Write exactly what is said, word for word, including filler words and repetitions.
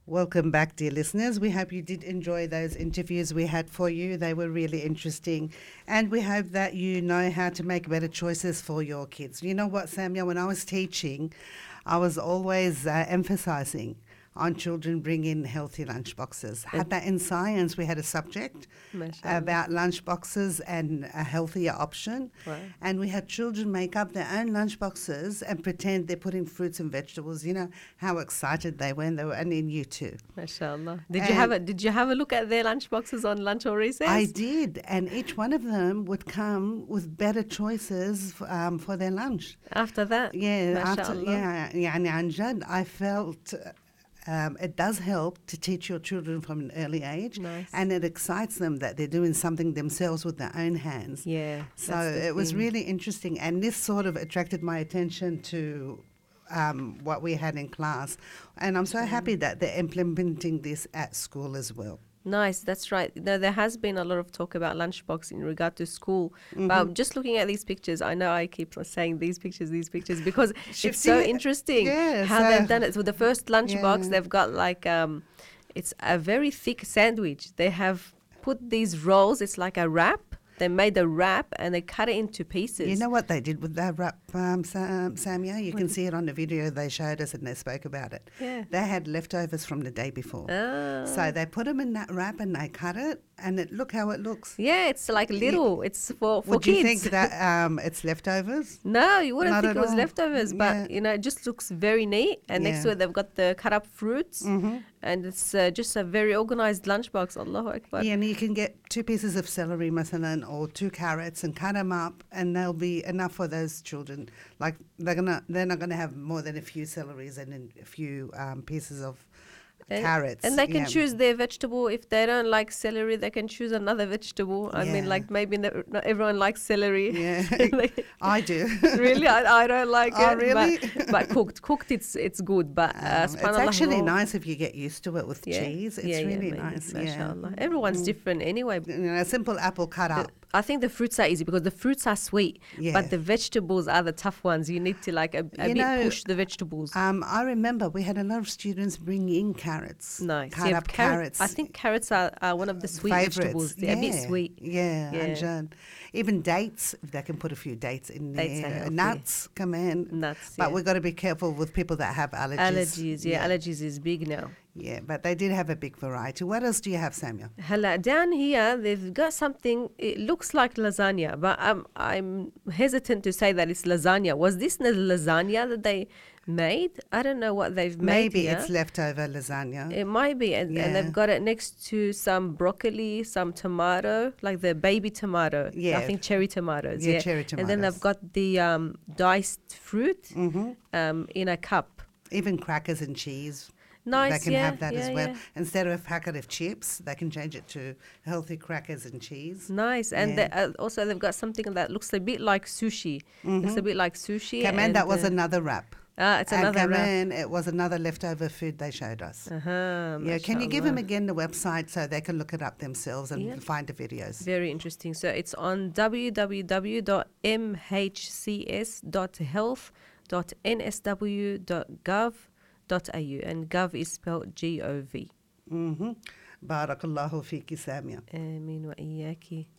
Welcome back, dear listeners. We hope you did enjoy those interviews we had for you. They were really interesting. And we hope that you know how to make better choices for your kids. You know what, Samia, when I was teaching, I was always uh, emphasizing on children bringing healthy lunch boxes. Had that in science, we had a subject Mashallah. about lunch boxes and a healthier option. Wow. And we had children make up their own lunch boxes and pretend they're putting fruits and vegetables. You know how excited they were, and they were only in year two. Mashallah. Did And you have a Did you have a look at their lunch boxes on lunch or recess? I did, and each one of them would come with better choices um, for their lunch. After that, Yeah, after, Mashallah. yeah, يعني عن جد, I felt um, it does help to teach your children from an early age, Nice. and it excites them that they're doing something themselves with their own hands. Yeah. So that's the it was thing. really interesting, and this sort of attracted my attention to um, what we had in class, and I'm so happy that they're implementing this at school as well. Nice, that's right. Now, there has been a lot of talk about lunchbox in regard to school. But just looking at these pictures, I know I keep saying these pictures, these pictures, because it's so Shifty- interesting yeah, how so- they've done it. So the first lunchbox, Yeah. they've got like, um, it's a very thick sandwich. They have put these rolls, it's like a wrap. They made a wrap and they cut it into pieces. You know what they did with that wrap, um, Sam, Samia? You can see it on the video they showed us and they spoke about it. Yeah. They had leftovers from the day before. Ah. So they put them in that wrap and they cut it, and it, look how it looks. Yeah, it's like little. It's for, for Would kids. you think that um, it's leftovers? No, you wouldn't Not think at it was all. leftovers, but Yeah. you know, it just looks very neat. And next to Yeah. it, they've got the cut up fruits, Mm-hmm. and it's uh, just a very organized lunchbox. Allahu Akbar. Yeah, and you can get two pieces of celery, masalan, or two carrots, and cut them up, and they'll be enough for those children. Like they're gonna, they're not gonna have more than a few celeries and then a few um, pieces of And- carrots. And they can yeah. choose their vegetable. If they don't like celery, they can choose another vegetable. I mean, Yeah. like maybe no- not everyone likes celery. Yeah, Like- I do. really, I, I don't like Oh, it. really? But, but cooked, cooked, it's it's good. But uh, Um, it's subhanallah, actually raw- nice if you get used to it with Yeah. cheese. It's Yeah, yeah, really maybe, nice. Yeah. mashallah. Everyone's different anyway. You know, a simple apple cut up. I think the fruits are easy because the fruits are sweet, Yeah. but the vegetables are the tough ones. You need to like a, a You bit know, push the vegetables. Um, I remember we had a lot of students bring in carrots. Nice. Cut Yeah, up carrot- carrots. I think carrots are, are one of the sweet Favourites. vegetables. They're a bit Yeah, sweet. Yeah, Yeah. Anjan. Even dates, if they can put a few dates in Dates are there. healthy. Nuts, come in. Nuts. But yeah. we've got to be careful with people that have allergies. Allergies. Yeah, allergies is big now. Yeah, but they did have a big variety. What else do you have, Samuel? Hala, down here they've got something. It looks like lasagna, but I'm I'm hesitant to say that it's lasagna. Was this the lasagna that they made? I don't know what they've made. Maybe here. it's leftover lasagna. It might be, and, and Yeah. they've got it next to some broccoli, some tomato, like the baby tomato. Yeah. I think cherry tomatoes. Yeah, Yeah, cherry And then tomatoes. they've got the um, diced fruit hmm um, in a cup. Even crackers and cheese. Nice, They can yeah, have that yeah, as well. yeah. Instead of a packet of chips, they can change it to healthy crackers and cheese. Nice, and Yeah. they, uh, also they've got something that looks a bit like sushi. Looks a bit like sushi. Come in, and, that was uh, another wrap. Ah, it's and another come wrap. in, it was another leftover food they showed us. Uh-huh, Yeah, can you give them mashallah. again the website so they can look it up themselves and Yeah. find the videos? Very interesting. So it's on w w w dot m h c s dot health dot n s w dot gov dot a u, and gov is spelled G O V. Mm-hmm. Barakallahu fiki, Samia. آمين وإياك.